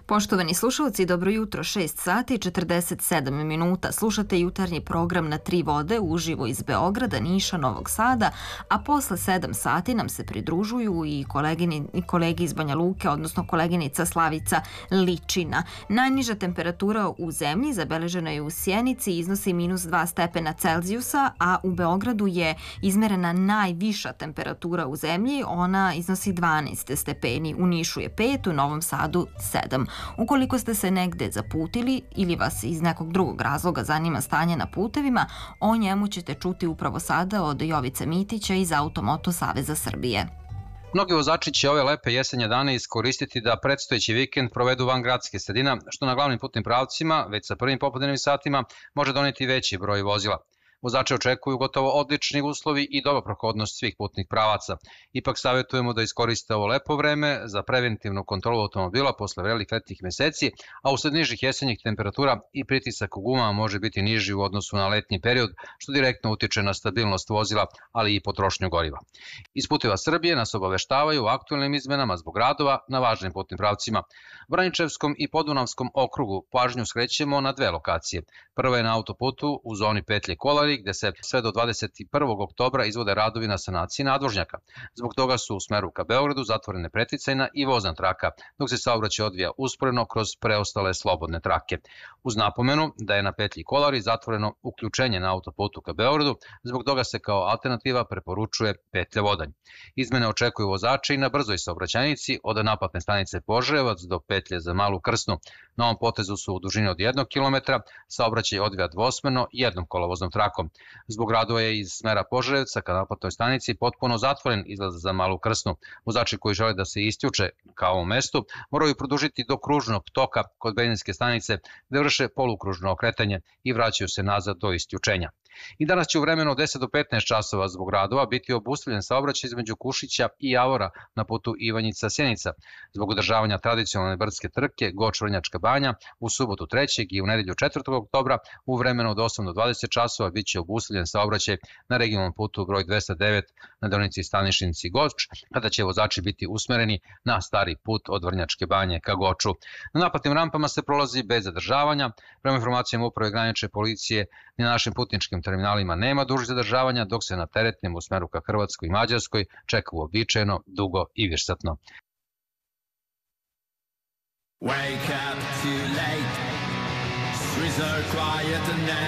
Poštovani slušalci, dobro jutro, 6 sati i 47 minuta. Slušate jutarnji program na Tri vode uživo iz Beograda, Niša, Novog Sada, a posle 7 sati nam se pridružuju i kolegi iz Banja Luke, odnosno koleginica Slavica Ličina. Najniža temperatura u zemlji zabeležena je u Sjenici, iznosi -2 stepena Celzijusa, a u Beogradu je izmerena najviša temperatura u zemlji, ona iznosi 12 stepeni, u Nišu je 5, u Novom Sadu 7. Ukoliko ste se negde zaputili ili vas iz nekog drugog razloga zanima stanje na putevima, o njemu ćete čuti upravo sada od Jovice Mitića iz Automoto Saveza Srbije. Mnogi vozači će ove lepe jesenje dane iskoristiti da predstojeći vikend provedu van gradske sredina, što na glavnim putnim pravcima, već sa prvim popodnevnim satima, može doneti veći broj vozila. Vozače očekuju gotovo odlični uslovi i dobra prohodnost svih putnih pravaca. Ipak savjetujemo da iskoriste ovo lepo vreme za preventivnu kontrolu automobila posle vrelih letnjih meseci, a usled nižih jesenjih temperatura i pritisak u gumama može biti niži u odnosu na letnji period, što direktno utiče na stabilnost vozila, ali i potrošnju goriva. Iz Puteva Srbije nas obaveštavaju o aktualnim izmenama zbog radova na važnim putnim pravcima. Vraničevskom i Podunavskom okrugu pažnju skrećemo na dve lokacije. Prva je na autoputu u zoni petlje Kolari, gde se sve do 21. oktobra izvode radovi na sanaciji nadvožnjaka. Zbog toga su u smeru ka Beogradu zatvorene preticajna i vozna traka, dok se saobraćaj odvija usporeno kroz preostale slobodne trake. Uz napomenu da je na petlji Kolari zatvoreno uključenje na autoputu ka Beogradu, zbog toga se kao alternativa preporučuje petlja Vodanj. Izmene očekuju vozače i na brzoj saobraćajnici od naplatne stanice Požarevac do petlje za Malu Krsnu. Na ovom potezu su u dužini od 1 km, saobraćaj odvija dvosmerno jednom kolovoznom trakom. Zbog radova je iz smera Požarevca ka naplatnoj stanici potpuno zatvoren izlaz za Malu Krsnu. Vozači koji žele da se isključe ka ovom mestu moraju produžiti do kružnog toka kod benzinske stanice gde vrše polukružno okretanje i vraćaju se nazad do isključenja. I danas će u vremenu od 10 do 15 časova zbog radova biti obustavljen saobraćaj između Kušića i Javora na putu Ivanjica-Sjenica. Zbog održavanja tradicionalne brdske trke Goč-Vrnjačka banja u subotu 3. i u nedelju 4. oktobra u vremenu od 8 do 20 časova biće obustavljen saobraćaj na regionalnom putu broj 209 na deonici Stanišinci-Goč, kada će vozači biti usmereni na stari put od Vrnjačke banje ka Goču. Na naplatnim rampama se prolazi bez zadržavanja. Prema informacijama Uprave granične policije na našim putničkim terminalima nema dužih zadržavanja, dok se na teretnim u smeru ka Hrvatskoj i Mađarskoj čeka uobičajeno, dugo i višsatno. Wake up too late. Streets are quiet and